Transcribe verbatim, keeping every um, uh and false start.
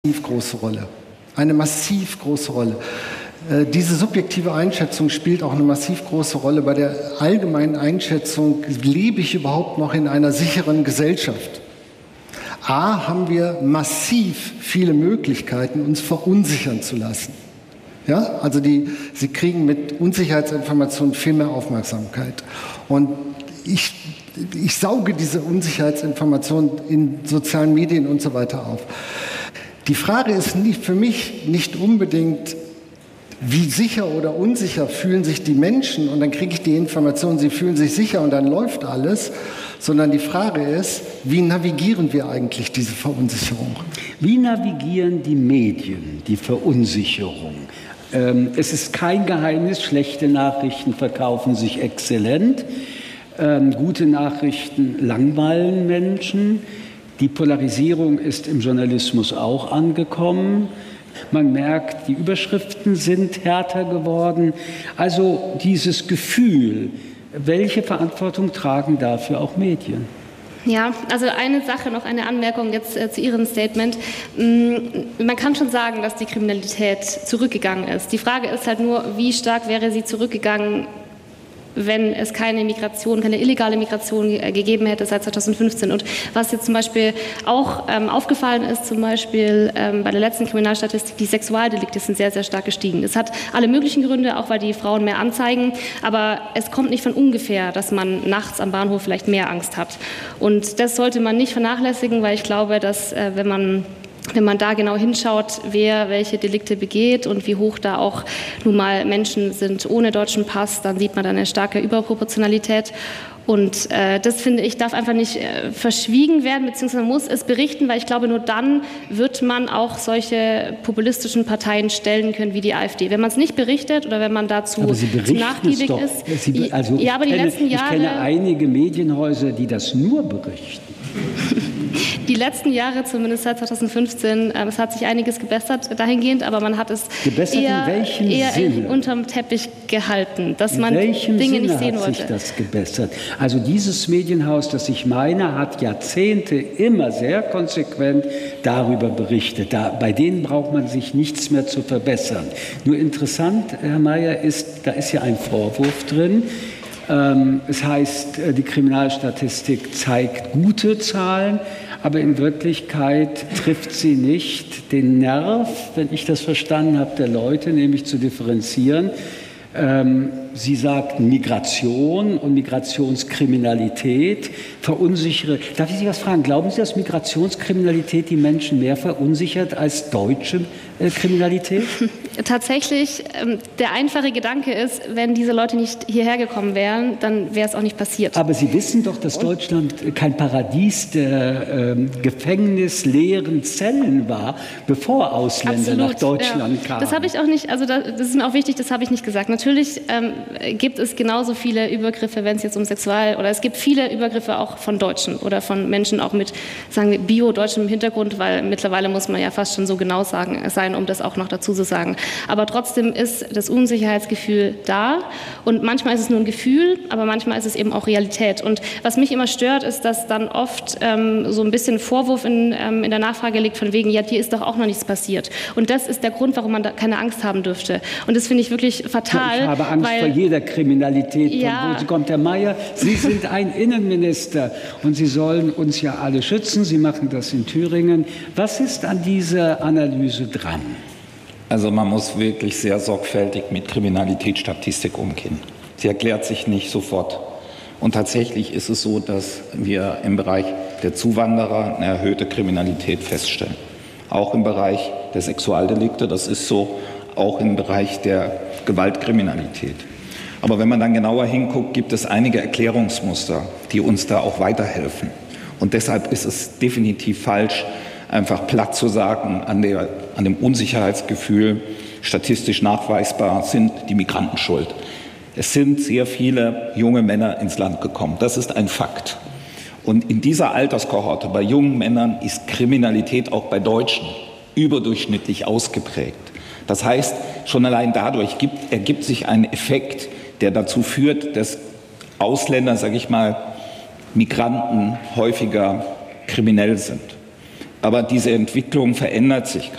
massiv große Rolle. Eine massiv große Rolle. Äh, diese subjektive Einschätzung spielt auch eine massiv große Rolle bei der allgemeinen Einschätzung, lebe ich überhaupt noch in einer sicheren Gesellschaft? A, haben wir massiv viele Möglichkeiten, uns verunsichern zu lassen. Ja? Also die, Sie kriegen mit Unsicherheitsinformationen viel mehr Aufmerksamkeit. Und ich, ich sauge diese Unsicherheitsinformationen in sozialen Medien und so weiter auf. Die Frage ist nicht, für mich nicht unbedingt, wie sicher oder unsicher fühlen sich die Menschen und dann kriege ich die Information, sie fühlen sich sicher und dann läuft alles, sondern die Frage ist, wie navigieren wir eigentlich diese Verunsicherung? Wie navigieren die Medien die Verunsicherung? Ähm, es ist kein Geheimnis, schlechte Nachrichten verkaufen sich exzellent, ähm, gute Nachrichten langweilen Menschen. Die Polarisierung ist im Journalismus auch angekommen. Man merkt, die Überschriften sind härter geworden. Also dieses Gefühl, welche Verantwortung tragen dafür auch Medien? Ja, also eine Sache, noch eine Anmerkung jetzt äh, zu Ihrem Statement. Man kann schon sagen, dass die Kriminalität zurückgegangen ist. Die Frage ist halt nur, wie stark wäre sie zurückgegangen, wenn es keine Migration, keine illegale Migration äh, gegeben hätte seit zweitausendfünfzehn. Und was jetzt zum Beispiel auch ähm, aufgefallen ist, zum Beispiel ähm, bei der letzten Kriminalstatistik, die Sexualdelikte sind sehr, sehr stark gestiegen. Es hat alle möglichen Gründe, auch weil die Frauen mehr anzeigen, aber es kommt nicht von ungefähr, dass man nachts am Bahnhof vielleicht mehr Angst hat. Und das sollte man nicht vernachlässigen, weil ich glaube, dass äh, wenn man Wenn man da genau hinschaut, wer welche Delikte begeht und wie hoch da auch nun mal Menschen sind ohne deutschen Pass, dann sieht man da eine starke Überproportionalität. Und äh, das, finde ich, darf einfach nicht äh, verschwiegen werden, beziehungsweise muss es berichten, weil ich glaube, nur dann wird man auch solche populistischen Parteien stellen können wie die AfD. Wenn man es nicht berichtet oder wenn man dazu aber Sie zu nachgiebig doch. ist. Sie, also ja, aber die kenne, letzten Jahre. Ich kenne einige Medienhäuser, die das nur berichten. Die letzten Jahre, zumindest seit zweitausendfünfzehn, äh, es hat sich einiges gebessert dahingehend, aber man hat es gebessert eher, in welchem eher Sinne? unterm Teppich gehalten, dass in man welchem Dinge Sinne nicht sehen hat wollte. sich das gebessert? Also dieses Medienhaus, das ich meine, hat Jahrzehnte immer sehr konsequent darüber berichtet. Da, bei denen braucht man sich nichts mehr zu verbessern. Nur interessant, Herr Mayer, ist, da ist ja ein Vorwurf drin. Es heißt, die Kriminalstatistik zeigt gute Zahlen, aber in Wirklichkeit trifft sie nicht den Nerv, wenn ich das verstanden habe, der Leute, nämlich zu differenzieren. Sie sagt Migration und Migrationskriminalität verunsichere. Darf ich Sie was fragen? Glauben Sie, dass Migrationskriminalität die Menschen mehr verunsichert als deutsche äh, Kriminalität? Tatsächlich, ähm, der einfache Gedanke ist, wenn diese Leute nicht hierher gekommen wären, dann wäre es auch nicht passiert. Aber Sie wissen doch, dass Deutschland kein Paradies der ähm, gefängnisleeren Zellen war, bevor Ausländer Absolut, nach Deutschland ja. kamen. Das habe ich auch nicht, also das, das ist mir auch wichtig, das habe ich nicht gesagt. Natürlich ähm, gibt es genauso viele Übergriffe, wenn es jetzt um Sexual- oder es gibt viele Übergriffe auch von Deutschen oder von Menschen auch mit, sagen wir, bio-deutschem Hintergrund, weil mittlerweile muss man ja fast schon so genau sagen, sein, um das auch noch dazu zu sagen. Aber trotzdem ist das Unsicherheitsgefühl da und manchmal ist es nur ein Gefühl, aber manchmal ist es eben auch Realität. Und was mich immer stört, ist, dass dann oft ähm, so ein bisschen Vorwurf in, ähm, in der Nachfrage liegt von wegen, ja, dir ist doch auch noch nichts passiert. Und das ist der Grund, warum man da keine Angst haben dürfte. Und das finde ich wirklich fatal. Ich habe Angst weil, vor jeder Kriminalität. Ja. Von wo sie kommt, Herr Mayer, Sie sind ein Innenminister und Sie sollen uns ja alle schützen. Sie machen das in Thüringen. Was ist an dieser Analyse dran? Also man muss wirklich sehr sorgfältig mit Kriminalitätsstatistik umgehen. Sie erklärt sich nicht sofort. Und tatsächlich ist es so, dass wir im Bereich der Zuwanderer eine erhöhte Kriminalität feststellen. Auch im Bereich der Sexualdelikte, das ist so, auch im Bereich der Gewaltkriminalität. Aber wenn man dann genauer hinguckt, gibt es einige Erklärungsmuster, die uns da auch weiterhelfen. Und deshalb ist es definitiv falsch, einfach platt zu sagen, an, der, an dem Unsicherheitsgefühl, statistisch nachweisbar, sind die Migranten schuld. Es sind sehr viele junge Männer ins Land gekommen. Das ist ein Fakt. Und in dieser Alterskohorte bei jungen Männern ist Kriminalität auch bei Deutschen überdurchschnittlich ausgeprägt. Das heißt, schon allein dadurch gibt, ergibt sich ein Effekt, der dazu führt, dass Ausländer, sage ich mal, Migranten häufiger kriminell sind. Aber diese Entwicklung verändert sich